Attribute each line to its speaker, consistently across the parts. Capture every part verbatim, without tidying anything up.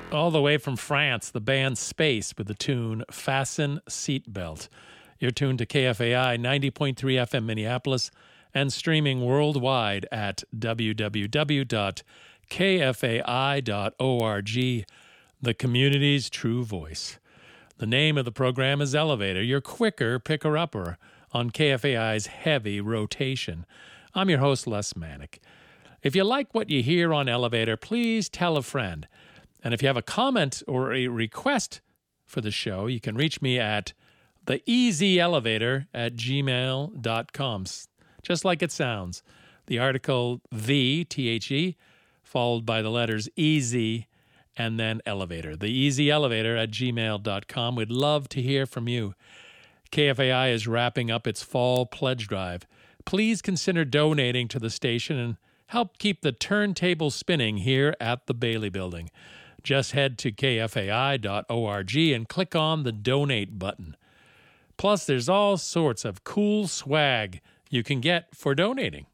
Speaker 1: All the way from France, the band Space with the tune Fasten Seatbelt. You're tuned to K F A I ninety point three F M Minneapolis and streaming worldwide at w w w dot k f a i dot org, the community's true voice. The name of the program is Elevator, your quicker picker-upper on K F A I's heavy rotation. I'm your host, Les Manick. If you like what you hear on Elevator, please tell a friend. And if you have a comment or a request for the show, you can reach me at the easy elevator at gmail dot com. Just like it sounds. The article the, T H E, followed by the letters easy and then elevator. The easy elevator at gmail dot com. We'd love to hear from you. K F A I is wrapping up its fall pledge drive. Please consider donating to the station and help keep the turntable spinning here at the Bailey Building. Just head to k f a i dot org and click on the donate button. Plus, there's all sorts of cool swag you can get for donating.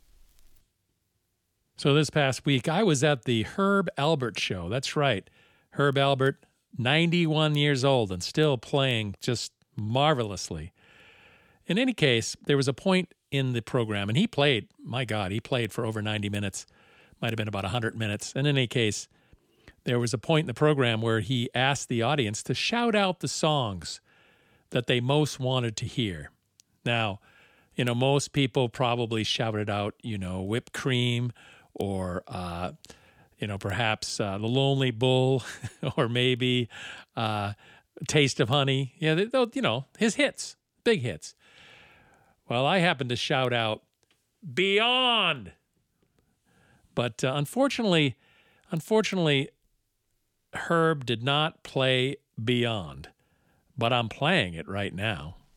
Speaker 1: So this past week, I was at the Herb Alpert Show. That's right. Herb Alpert, ninety-one years old and still playing just marvelously. In any case, there was a point in the program, and he played, my God, he played for over ninety minutes. Might have been about one hundred minutes. And in any case, there was a point in the program where he asked the audience to shout out the songs that they most wanted to hear. Now, you know, most people probably shouted out, you know, Whipped Cream or, uh, you know, perhaps uh, The Lonely Bull or maybe uh, Taste of Honey. Yeah, they, they, you know, his hits, big hits. Well, I happened to shout out Beyond. But uh, unfortunately, unfortunately, Herb did not play Beyond, but I'm playing it right now.